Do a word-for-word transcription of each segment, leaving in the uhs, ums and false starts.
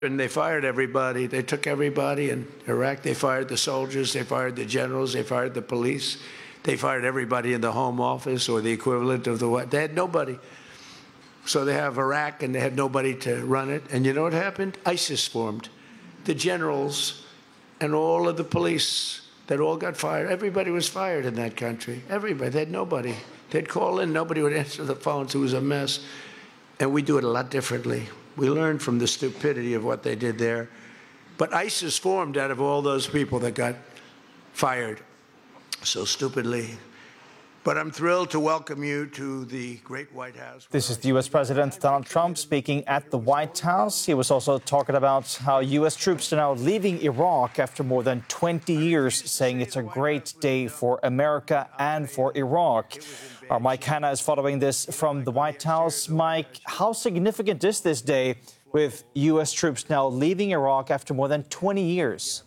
And they fired everybody. They took everybody in Iraq. They fired the soldiers. They fired the generals. They fired the police. They fired everybody in the Home Office or the equivalent of the what. They had nobody. So they have Iraq, and they had nobody to run it. And you know what happened? ISIS formed. The generals and all of the police that all got fired. Everybody was fired in that country. Everybody. They had nobody. They'd call in. Nobody would answer the phones. It was a mess. And we do it a lot differently. We learned from the stupidity of what they did there. But ISIS formed out of all those people that got fired so stupidly. But I'm thrilled to welcome you to the Great White House. This is the U S President Donald Trump speaking at the White House. He was also talking about how U S troops are now leaving Iraq after more than twenty years, saying it's a great day for America and for Iraq. Our Mike Hanna is following this from the White House. Mike, how significant is this day with U S troops now leaving Iraq after more than twenty years?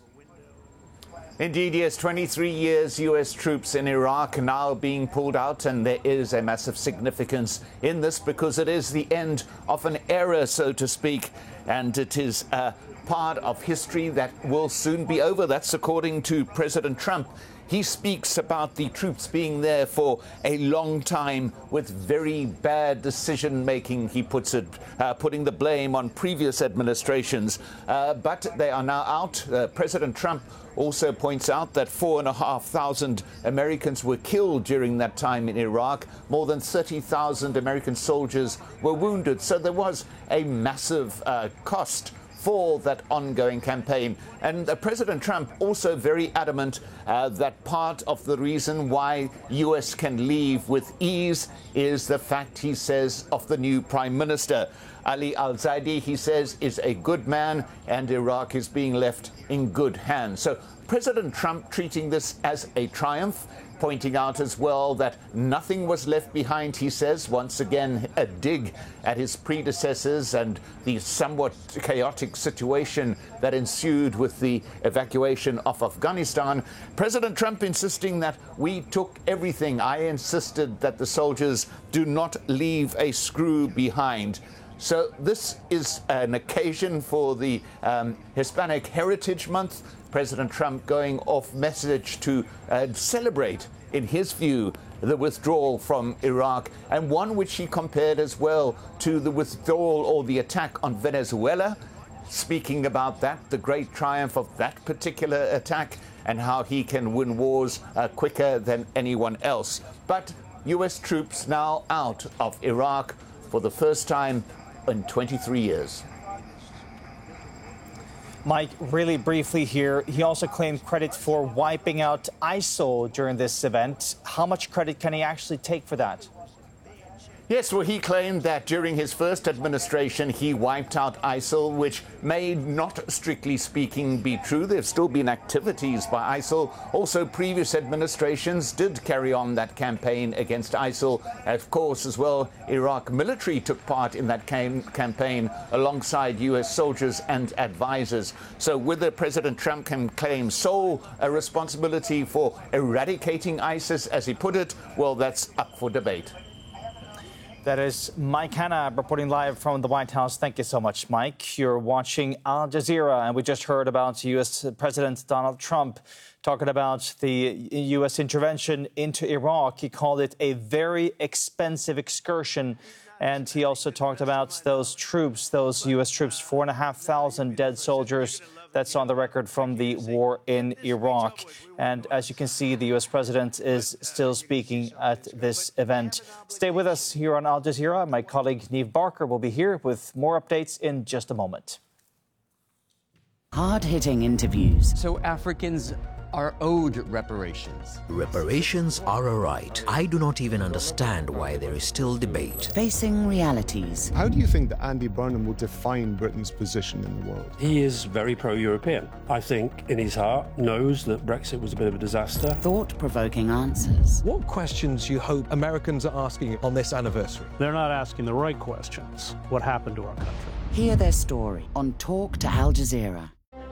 Indeed, yes, twenty-three years U S troops in Iraq now being pulled out, and there is a massive significance in this because it is the end of an era, so to speak, and it is a part of history that will soon be over. That's according to President Trump. He speaks about the troops being there for a long time with very bad decision-making, he puts it, uh, putting the blame on previous administrations. Uh, but they are now out. Uh, President Trump also points out that four and a half thousand Americans were killed during that time in Iraq. More than thirty thousand American soldiers were wounded. So there was a massive uh, cost for that ongoing campaign. And uh, President Trump also very adamant uh, that part of the reason why U S can leave with ease is the fact, he says, of the new prime minister. Ali al-Zaidi, he says, is a good man, and Iraq is being left in good hands. So President Trump treating this as a triumph, pointing out as well that nothing was left behind, he says, once again a dig at his predecessors and the somewhat chaotic situation that ensued with the evacuation of Afghanistan. President Trump insisting that we took everything. I insisted that the soldiers do not leave a screw behind. So this is an occasion for the um, Hispanic Heritage Month. President Trump going off message to uh, celebrate, in his view, the withdrawal from Iraq, and one which he compared as well to the withdrawal or the attack on Venezuela, speaking about that, the great triumph of that particular attack, and how he can win wars uh, quicker than anyone else. But U S troops now out of Iraq for the first time in twenty-three years. Mike, really briefly here, he also claimed credit for wiping out ISIL during this event. How much credit can he actually take for that? Yes, well, he claimed that during his first administration, he wiped out ISIL, which may not, strictly speaking, be true. There have still been activities by ISIL. Also, previous administrations did carry on that campaign against ISIL. Of course, as well, Iraq military took part in that cam campaign alongside U S soldiers and advisors. So whether President Trump can claim sole a responsibility for eradicating ISIS, as he put it, well, that's up for debate. That is Mike Hanna reporting live from the White House. Thank you so much, Mike. You're watching Al Jazeera, and we just heard about U S President Donald Trump talking about the U S intervention into Iraq. He called it a very expensive excursion, and he also talked about those troops, those U S troops, four and a half thousand dead soldiers. That's on the record from the war in Iraq. And as you can see, the U S president is still speaking at this event. Stay with us here on Al Jazeera. My colleague Niamh Barker will be here with more updates in just a moment. Hard-hitting interviews. So Africans are owed reparations. Reparations are a right. I do not even understand why there is still debate. Facing realities. How do you think that Andy Burnham will define Britain's position in the world? He is very pro-European. I think in his heart knows that Brexit was a bit of a disaster. Thought-provoking answers. What questions do you hope Americans are asking on this anniversary? They're not asking the right questions. What happened to our country? Hear their story on Talk to Al Jazeera.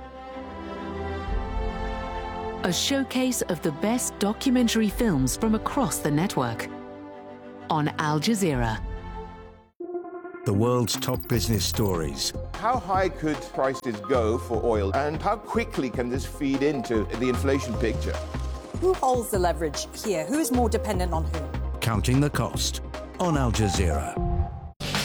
A showcase of the best documentary films from across the network on Al Jazeera. The world's top business stories. How high could prices go for oil, and how quickly can this feed into the inflation picture? Who holds the leverage here? Who is more dependent on whom? Counting the cost on Al Jazeera.